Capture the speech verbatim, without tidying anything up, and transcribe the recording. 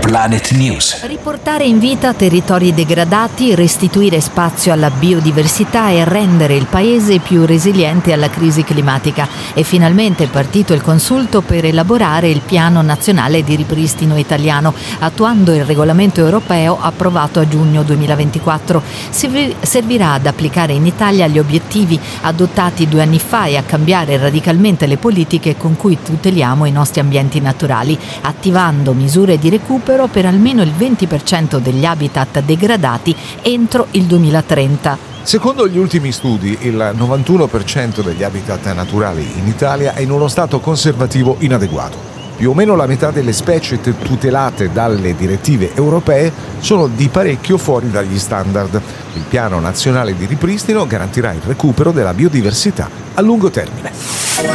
Planet News. Riportare in vita territori degradati, restituire spazio alla biodiversità e rendere il paese più resiliente alla crisi climatica. È finalmente partito il consulto per elaborare il Piano Nazionale di Ripristino Italiano, attuando il regolamento europeo approvato a giugno duemilaventiquattro. Servirà ad applicare in Italia gli obiettivi adottati due anni fa e a cambiare radicalmente le politiche con cui tuteliamo i nostri ambienti naturali, attivando misure di recupero per almeno il venti per cento degli habitat degradati entro il duemilatrenta. Secondo gli ultimi studi, il novantuno per cento degli habitat naturali in Italia è in uno stato conservativo inadeguato. Più o meno la metà delle specie tutelate dalle direttive europee sono di parecchio fuori dagli standard. Il Piano Nazionale di Ripristino garantirà il recupero della biodiversità a lungo termine.